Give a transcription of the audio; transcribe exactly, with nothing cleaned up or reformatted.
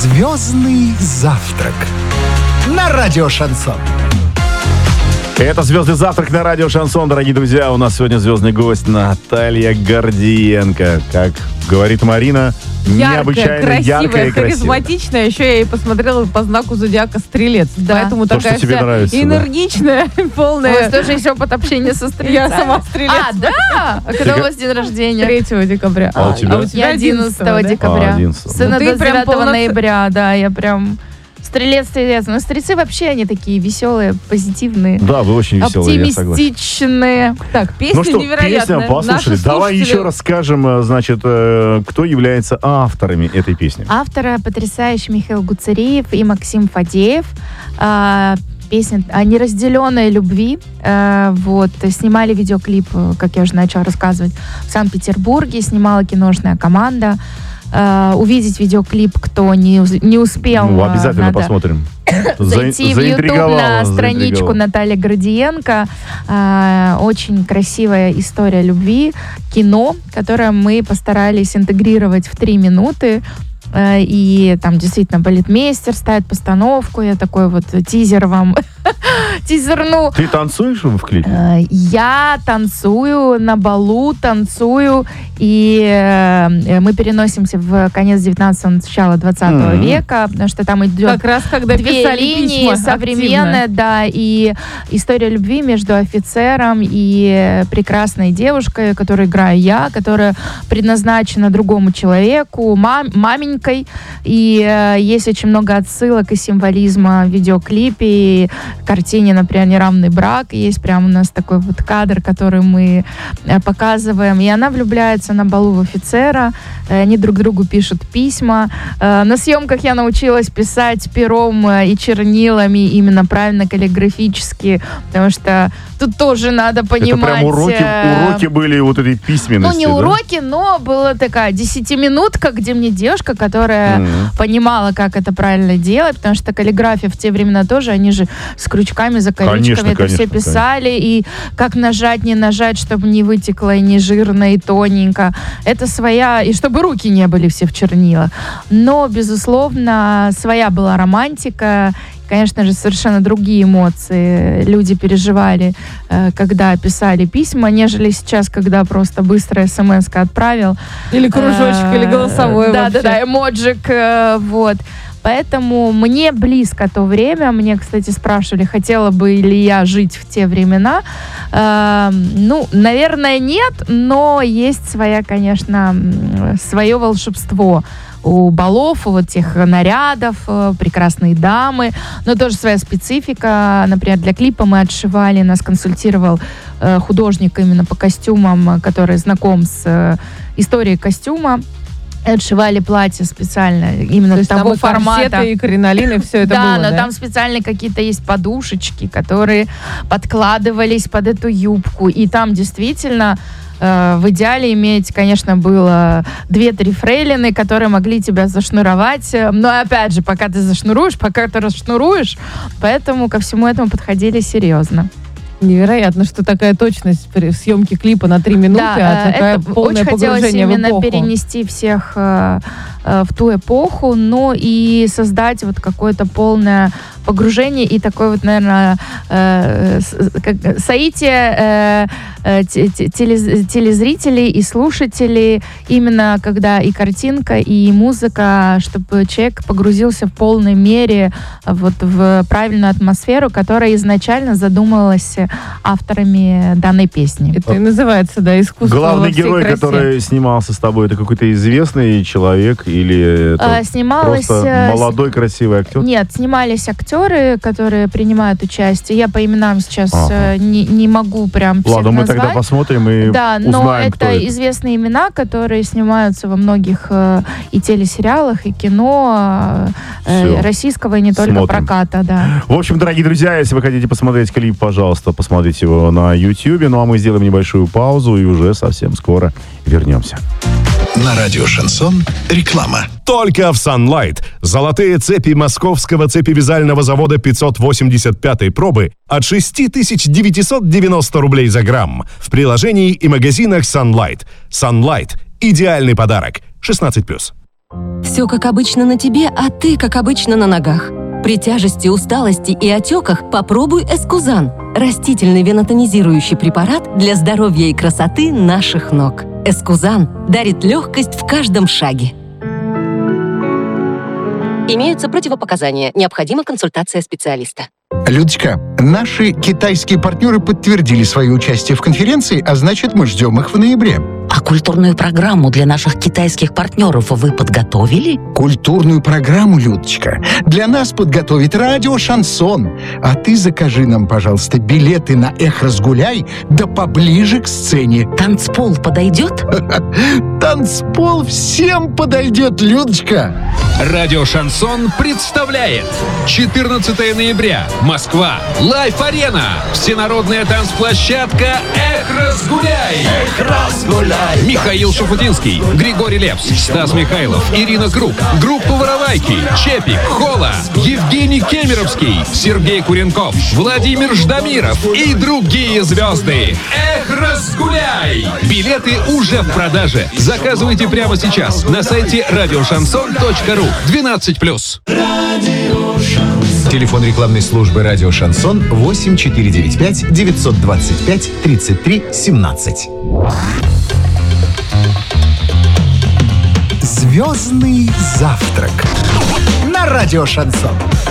Звездный завтрак на радио Шансон. Это «Звездный завтрак» на радио «Шансон». Дорогие друзья, у нас сегодня звездный гость Наталья Гордиенко. Как говорит Марина, яркая, необычайно красивая, яркая и красивая. харизматичная. Еще я и посмотрела по знаку зодиака Стрелец. Да. Поэтому То, такая что тебе вся нравится, энергичная, У вас полная. тоже еще под общение со стрельцами? Я сама стрелец. А, да? А когда Ты у вас день рождения? третьего декабря. А у тебя? Я одиннадцатого да? декабря. А, одиннадцатого. Сына Ну, ты до прям девятого полноц- ноября, да, я прям... Стрелец, стрелец. Но стрельцы вообще, они такие веселые, позитивные, Да, вы очень веселые, я согласен. оптимистичные. Так, песня Ну что, невероятная. песня, послушали. Наши Давай слушатели- еще раз скажем, э, значит, э, кто является авторами этой песни. Авторы потрясающий Михаил Гуцериев и Максим Фадеев. А, песня о неразделенной любви. А, вот, снимали видеоклип, как я уже начала рассказывать, в Санкт-Петербурге. Снимала киношная команда. Uh, увидеть видеоклип, кто не, уз- не успел. Ну, обязательно надо посмотрим. зайти За- в YouTube заинтриговала, на страничку заинтриговала. Натальи Гордиенко. Uh, очень красивая история любви. Кино, которое мы постарались интегрировать в три минуты. Uh, и там действительно балетмейстер ставит постановку. Я такой вот тизер вам тизерну. Ты танцуешь в клипе? Э, Я танцую на балу, танцую, и э, мы переносимся в конец девятнадцатого, начало двадцатого Мгм. века, потому что там идет Как раз когда две писали линии, письма современная, да, и история любви между офицером и прекрасной девушкой, которую играю я, которая предназначена другому человеку, мам, маменькой, и э, есть очень много отсылок и символизма в видеоклипе, и картине, например, «Неравный брак», есть прям у нас такой вот кадр, который мы э, показываем, и она влюбляется на балу в офицера, э, они друг другу пишут письма. Э, на съемках я научилась писать пером э, и чернилами именно правильно каллиграфически, потому что тут тоже надо понимать... Это прям уроки, э, уроки были вот этой ну, письменности, не да? уроки, но была такая десятиминутка, где мне девушка, которая Мгм. понимала, как это правильно делать, потому что каллиграфия в те времена тоже, они же с крючками, закорючками Конечно, это конечно, все писали, и как нажать, не нажать, чтобы не вытекло, и не жирно, и тоненько. Это своя, и чтобы руки не были все в чернилах. Но, безусловно, своя была романтика, конечно же, совершенно другие эмоции люди переживали, э, когда писали письма, нежели сейчас, когда просто быстро смс-ка отправил. Или кружочек, Э, или голосовой Да, вообще. да, да, эмоджик, э, вот. Поэтому мне близко то время. Мне, кстати, спрашивали, хотела бы ли я жить в те времена. Э, ну, наверное, нет, но есть своя, конечно, м, свое волшебство у балов, у вот тех нарядов, э, прекрасные дамы, но тоже своя специфика. Например, для клипа мы отшивали, нас консультировал э, художник именно по костюмам, который знаком с э, историей костюма. Отшивали платье специально именно То есть того там и формата. корсеты, и кринолины, все это да, было, но да? там специально какие-то есть подушечки, которые подкладывались под эту юбку. И там действительно э, в идеале иметь, конечно, было две-три фрейлины, которые могли тебя зашнуровать. Но опять же, пока ты зашнуруешь, пока ты расшнуруешь, поэтому ко всему этому подходили серьезно. Невероятно, что такая точность при съемке клипа на три минуты, Да, а э, такое это полное очень хотелось погружение в именно эпоху. перенести всех э, э, в ту эпоху, но и создать вот какое-то полное погружение и такое вот, наверное, э, с- как, соитие э, э, те- те- телез- телезрителей и слушателей, именно когда и картинка, и музыка, чтобы человек погрузился в полной мере вот в правильную атмосферу, которая изначально задумывалась авторами данной песни. Это и называется, да, искусство Главный во всей герой, красе. который снимался с тобой, это какой-то известный человек или это А, снималась... просто э, молодой красивый актер? Нет, снимались актеры, которые принимают участие. Я по именам сейчас Ага. э, не, не могу прям всех Ладно, мы назвать. тогда посмотрим и Да, но узнаем, это, кто это. известные имена, которые снимаются во многих э, и телесериалах, и кино э, Всё. российского, и не только Смотрим. проката, да. В общем, дорогие друзья, если вы хотите посмотреть клип, пожалуйста, посмотрите его на YouTube. Ну а мы сделаем небольшую паузу и уже совсем скоро вернемся. На радио Шансон реклама. Только в Sunlight. Золотые цепи московского цепевязального завода пятьсот восемьдесят пятой пробы от шесть тысяч девятьсот девяносто рублей за грамм. В приложении и магазинах Sunlight. Sunlight. Идеальный подарок. шестнадцать плюс. Все как обычно на тебе, а ты как обычно на ногах. При тяжести, усталости и отеках попробуй Эскузан. Растительный венотонизирующий препарат для здоровья и красоты наших ног. Эскузан дарит легкость в каждом шаге. Имеются противопоказания. Необходима консультация специалиста. Людочка, наши китайские партнеры подтвердили свое участие в конференции, а значит, мы ждем их в ноябре. А культурную программу для наших китайских партнеров вы подготовили? Культурную программу, Людочка, для нас подготовит радио «Шансон». А ты закажи нам, пожалуйста, билеты на «Эх, разгуляй», да поближе к сцене. Танцпол подойдет? Танцпол всем подойдет, Людочка. Радио «Шансон» представляет четырнадцатого ноября. Москва. Лайф-арена. Всенародная танцплощадка «Эх, разгуляй». Эх, разгуляй. Михаил Шуфутинский, Григорий Лепс, Стас Михайлов, Ирина Круг, группа «Воровайки», Чепик, Хола, Евгений Кемеровский, Сергей Куренков, Владимир Ждамиров и другие звезды. Эх, разгуляй! Билеты уже в продаже. Заказывайте прямо сейчас на сайте радиошансон точка ру. двенадцать плюс. Телефон рекламной службы «Радио Шансон» восемь четыре девять пять девятьсот двадцать пять тридцать три семнадцать. Звездный завтрак на радио «Шансон».